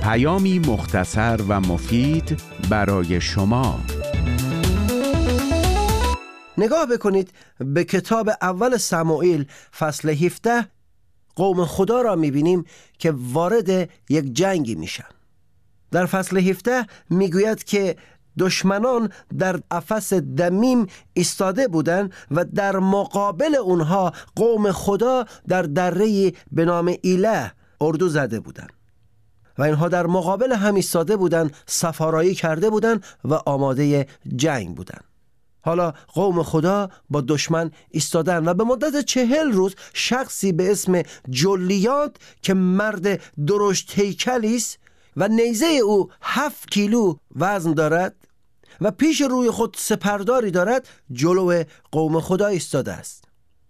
پیامی مختصر و مفید برای شما. نگاه بکنید به کتاب اول سموئیل فصل 17. قوم خدا را میبینیم که وارد یک جنگی میشن. در فصل 17 میگوید که دشمنان در افس دمیم ایستاده بودند و در مقابل اونها قوم خدا در دره‌ای به نام ایله اردو زده بودند و اینها در مقابل هم ایستاده بودند، سفارایی کرده بودند و آماده جنگ بودند. حالا قوم خدا با دشمن ایستادن و به مدت 40 روز شخصی به اسم جولیاد که مرد درشت هیکلی است و نیزه او 7 کیلو وزن دارد و پیش روی خود سپرداری دارد، جلو قوم خدا ایستاده است.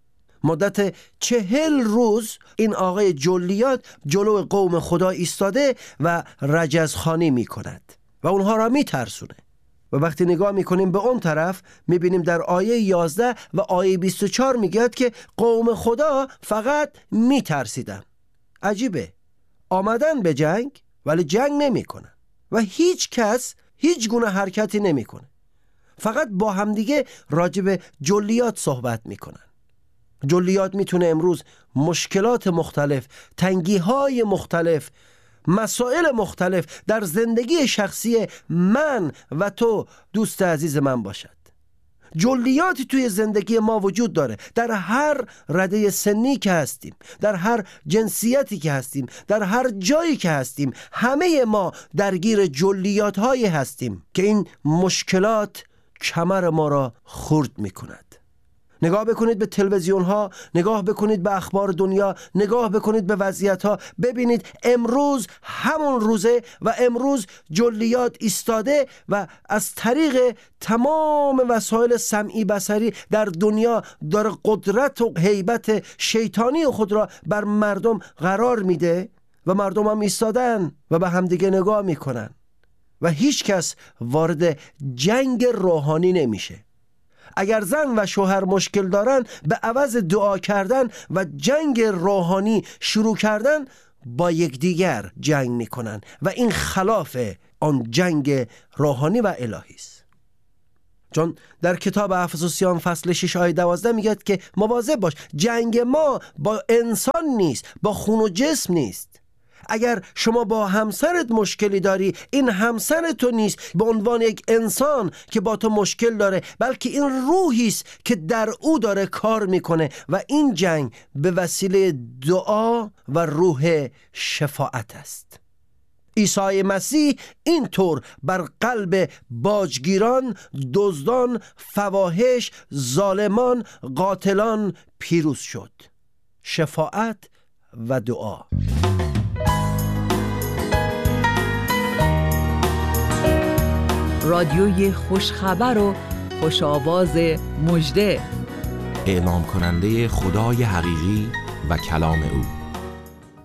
مدت 40 روز این آقای جولیاد جلو قوم خدا ایستاده و رجزخوانی می کند و اونها را می ترسونه. و وقتی نگاه میکنیم به اون طرف میبینیم در آیه 11 و آیه 24 میگه که قوم خدا فقط میترسیدن. عجیبه، آمدن به جنگ ولی جنگ نمیکنن و هیچ کس هیچ گونه حرکتی نمیکنه، فقط با همدیگه راجب جولیات صحبت میکنن. جولیات میتونه امروز مشکلات مختلف، تنگیهای مختلف، مسائل مختلف در زندگی شخصی من و تو دوست عزیز من باشد. جولیاتی توی زندگی ما وجود داره، در هر رده سنی که هستیم، در هر جنسیتی که هستیم، در هر جایی که هستیم، همه ما درگیر جولیات هایی هستیم که این مشکلات کمر ما را خرد می کند. نگاه بکنید به تلویزیون ها، نگاه بکنید به اخبار دنیا، نگاه بکنید به وضعیت ها، ببینید امروز همون روزه و امروز جولیات ایستاده و از طریق تمام وسایل سمعی بصری در دنیا داره قدرت و هیبت شیطانی خود را بر مردم قرار میده و مردم هم ایستادن و به همدیگه نگاه میکنن و هیچ کس وارد جنگ روحانی نمیشه. اگر زن و شوهر مشکل دارن، به عوض دعا کردن و جنگ روحانی شروع کردن با یکدیگر جنگ میکنن و این خلاف آن جنگ روحانی و الهی است. چون در کتاب افسوسیان فصل 6 آیه 12 میگه که مواظب باش، جنگ ما با انسان نیست، با خون و جسم نیست. اگر شما با همسرت مشکلی داری، این همسر تو نیست به عنوان یک انسان که با تو مشکل داره، بلکه این روحی است که در او داره کار میکنه و این جنگ به وسیله دعا و روح شفاعت است. عیسی مسیح اینطور بر قلب باجگیران، دزدان، فواحش، ظالمان، قاتلان پیروز شد. شفاعت و دعا. رادیوی خوشخبر و خوش آواز مژده، اعلام کننده خدای حقیقی و کلام او.